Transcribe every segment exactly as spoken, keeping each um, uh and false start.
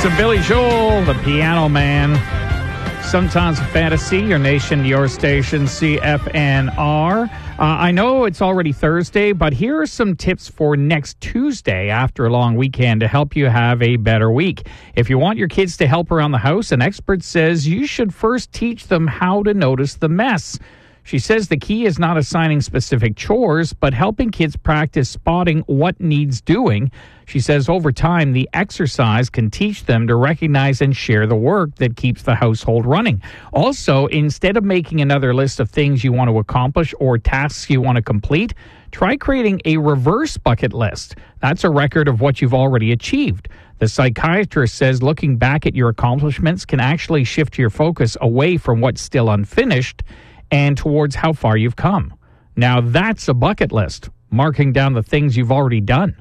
Some Billy Joel, the Piano Man. Sometimes a Fantasy, your nation, your station, C F N R. Uh, I know it's already Thursday, but here are some tips for next Tuesday after a long weekend to help you have a better week. If you want your kids to help around the house, an expert says you should first teach them how to notice the mess. She says the key is not assigning specific chores, but helping kids practice spotting what needs doing. She says over time, the exercise can teach them to recognize and share the work that keeps the household running. Also, instead of making another list of things you want to accomplish or tasks you want to complete, try creating a reverse bucket list. That's a record of what you've already achieved. The psychiatrist says looking back at your accomplishments can actually shift your focus away from what's still unfinished and towards how far you've come. Now that's a bucket list, marking down the things you've already done.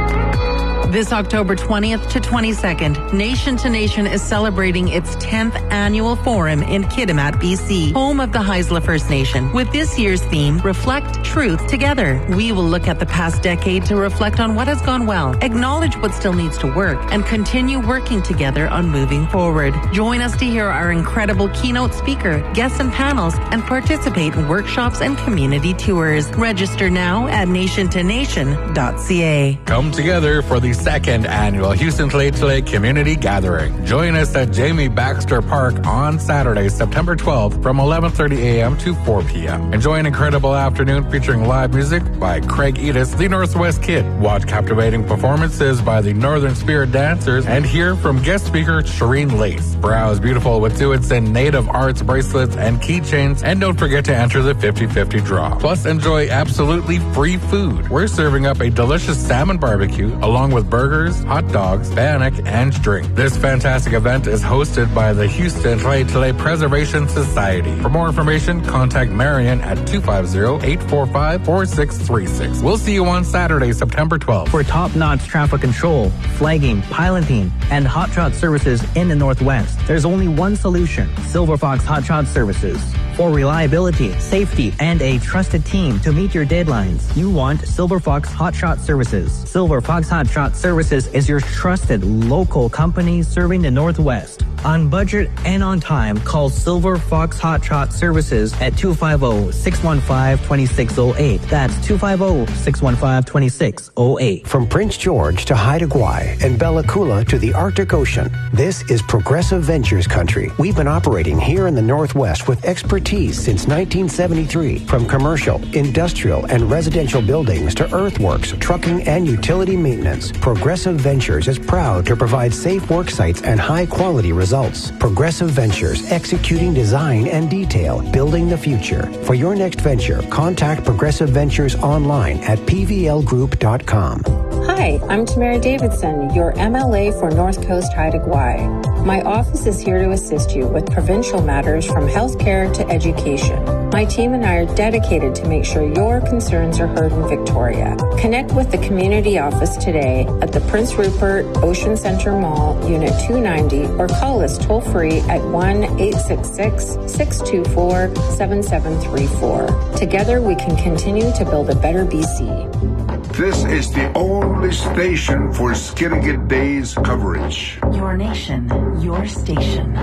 This October twentieth to twenty-second, Nation to Nation is celebrating its tenth annual forum in Kitimat, B C, home of the Haisla First Nation. With this year's theme, Reflect Truth Together. We will look at the past decade to reflect on what has gone well, acknowledge what still needs to work, and continue working together on moving forward. Join us to hear our incredible keynote speaker, guests and panels, and participate in workshops and community tours. Register now at nation to nation dot c a. Come together for the second annual Houston Tule Tule Community Gathering. Join us at Jamie Baxter Park on Saturday, September twelfth from eleven thirty a.m. to four p.m. Enjoy an incredible afternoon featuring live music by Craig Edis, the Northwest Kid. Watch captivating performances by the Northern Spirit Dancers and hear from guest speaker Shireen Lace. Browse beautiful Wet'suwet'en and native arts bracelets and keychains, and don't forget to enter the fifty-fifty draw. Plus, enjoy absolutely free food. We're serving up a delicious salmon barbecue along with burgers, hot dogs, bannock, and drink. This fantastic event is hosted by the Houston Tule Tule Preservation Society. For more information, contact Marion at two five zero, eight four five, four six three six. We'll see you on Saturday, September twelfth. For top-notch traffic control, flagging, piloting, and hot shot services in the Northwest, there's only one solution: Silver Fox Hot Shot Services. For reliability, safety, and a trusted team to meet your deadlines, you want Silver Fox Hot Shot Services. Silver Fox Hot Shot Services is your trusted local company serving the Northwest. On budget and on time, call Silver Fox Hot Shot Services at two five zero, six one five, two six zero eight. That's two five zero, six one five, two six zero eight. From Prince George to Haida Gwaii and Bella Coola to the Arctic Ocean, this is Progressive Ventures country. We've been operating here in the Northwest with expertise since nineteen seventy-three. From commercial, industrial, and residential buildings to earthworks, trucking, and utility maintenance, Progressive Ventures is proud to provide safe work sites and high-quality results. Progressive Ventures, executing design and detail, building the future. For your next venture, contact Progressive Ventures online at p v l group dot com. Hi, I'm Tamara Davidson, your M L A for North Coast Haida Gwaii. My office is here to assist you with provincial matters from healthcare to education. My team and I are dedicated to make sure your concerns are heard in Victoria. Connect with the community office today at the Prince Rupert Ocean Center Mall, Unit two ninety, or call us toll-free at one eight six six, six two four, seven seven three four. Together, we can continue to build a better B C. This is the only station for Skidegate Days coverage. Your nation, your station.